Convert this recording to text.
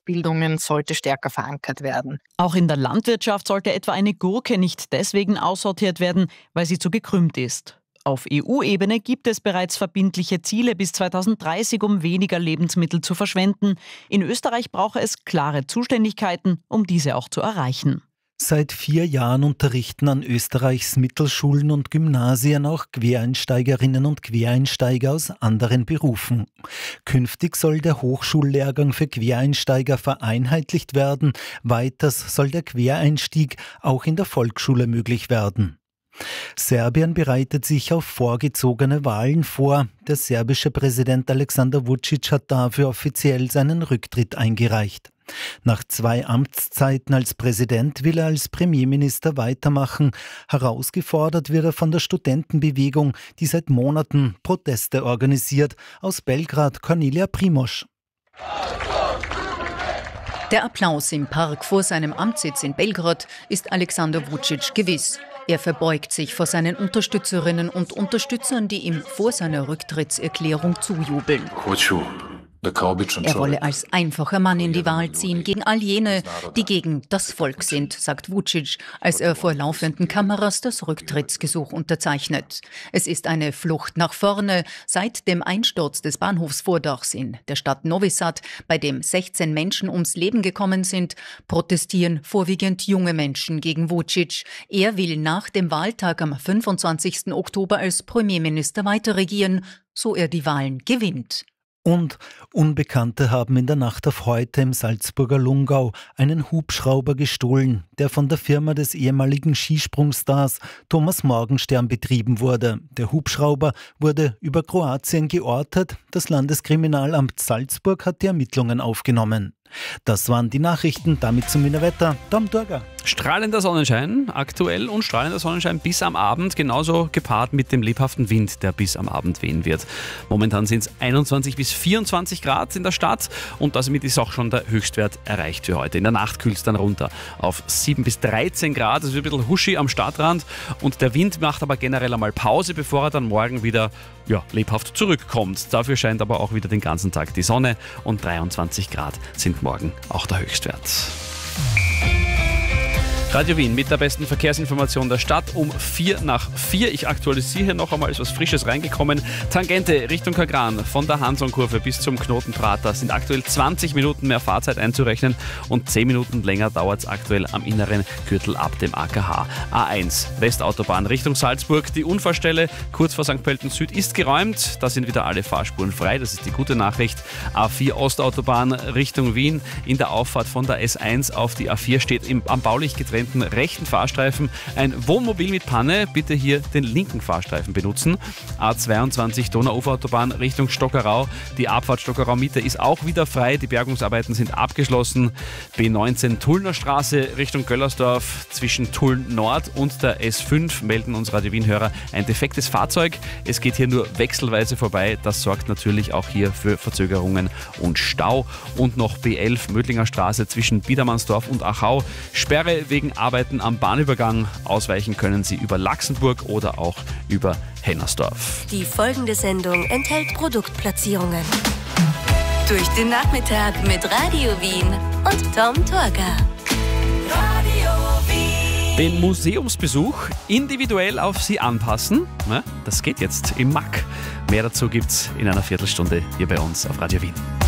Ausbildungen sollte stärker verankert werden. Auch in der Landwirtschaft sollte etwa eine Gurke nicht deswegen aussortiert werden, weil sie zu gekrümmt ist. Auf EU-Ebene gibt es bereits verbindliche Ziele bis 2030, um weniger Lebensmittel zu verschwenden. In Österreich brauche es klare Zuständigkeiten, um diese auch zu erreichen. Seit 4 Jahren unterrichten an Österreichs Mittelschulen und Gymnasien auch Quereinsteigerinnen und Quereinsteiger aus anderen Berufen. Künftig soll der Hochschullehrgang für Quereinsteiger vereinheitlicht werden. Weiters soll der Quereinstieg auch in der Volksschule möglich werden. Serbien bereitet sich auf vorgezogene Wahlen vor. Der serbische Präsident Aleksandar Vučić hat dafür offiziell seinen Rücktritt eingereicht. Nach 2 Amtszeiten als Präsident will er als Premierminister weitermachen. Herausgefordert wird er von der Studentenbewegung, die seit Monaten Proteste organisiert. Aus Belgrad Cornelia Primož. Der Applaus im Park vor seinem Amtssitz in Belgrad ist Aleksandar Vučić gewiss. Er verbeugt sich vor seinen Unterstützerinnen und Unterstützern, die ihm vor seiner Rücktrittserklärung zujubeln. Er wolle als einfacher Mann in die Wahl ziehen gegen all jene, die gegen das Volk sind, sagt Vučić, als er vor laufenden Kameras das Rücktrittsgesuch unterzeichnet. Es ist eine Flucht nach vorne. Seit dem Einsturz des Bahnhofsvordachs in der Stadt Novi Sad, bei dem 16 Menschen ums Leben gekommen sind, protestieren vorwiegend junge Menschen gegen Vučić. Er will nach dem Wahltag am 25. Oktober als Premierminister weiterregieren, so er die Wahlen gewinnt. Und Unbekannte haben in der Nacht auf heute im Salzburger Lungau einen Hubschrauber gestohlen, der von der Firma des ehemaligen Skisprungstars Thomas Morgenstern betrieben wurde. Der Hubschrauber wurde über Kroatien geortet. Das Landeskriminalamt Salzburg hat die Ermittlungen aufgenommen. Das waren die Nachrichten, damit zum Wiener Wetter. Tom Turger. Strahlender Sonnenschein aktuell und strahlender Sonnenschein bis am Abend, genauso gepaart mit dem lebhaften Wind, der bis am Abend wehen wird. Momentan sind es 21 bis 24 Grad in der Stadt und damit ist auch schon der Höchstwert erreicht für heute. In der Nacht kühlt es dann runter auf 7 bis 13 Grad, das ist ein bisschen huschi am Stadtrand und der Wind macht aber generell einmal Pause, bevor er dann morgen wieder lebhaft zurückkommt. Dafür scheint aber auch wieder den ganzen Tag die Sonne und 23 Grad sind morgen auch der Höchstwert. Radio Wien mit der besten Verkehrsinformation der Stadt um 4:04. Ich aktualisiere hier noch einmal, ist was Frisches reingekommen. Tangente Richtung Kagran von der Hansonkurve bis zum Knotenprater sind aktuell 20 Minuten mehr Fahrzeit einzurechnen und 10 Minuten länger dauert es aktuell am inneren Gürtel ab dem AKH. A1 Westautobahn Richtung Salzburg. Die Unfallstelle kurz vor St. Pölten Süd ist geräumt. Da sind wieder alle Fahrspuren frei. Das ist die gute Nachricht. A4 Ostautobahn Richtung Wien. In der Auffahrt von der S1 auf die A4 steht am baulich getrennten rechten Fahrstreifen ein Wohnmobil mit Panne. Bitte hier den linken Fahrstreifen benutzen. A22 Donauuferautobahn Richtung Stockerau. Die Abfahrt Stockerau-Mitte ist auch wieder frei. Die Bergungsarbeiten sind abgeschlossen. B19 Tullner Straße Richtung Göllersdorf. Zwischen Tulln Nord und der S5 melden uns Radio Wien-Hörer ein defektes Fahrzeug. Es geht hier nur wechselweise vorbei. Das sorgt natürlich auch hier für Verzögerungen und Stau. Und noch B11 Mödlinger Straße zwischen Biedermannsdorf und Achau. Sperre wegen Arbeiten am Bahnübergang. Ausweichen können Sie über Laxenburg oder auch über Hennersdorf. Die folgende Sendung enthält Produktplatzierungen. Durch den Nachmittag mit Radio Wien und Tom Turger. Radio Wien. Den Museumsbesuch individuell auf Sie anpassen, das geht jetzt im MAC. Mehr dazu gibt's in einer Viertelstunde hier bei uns auf Radio Wien.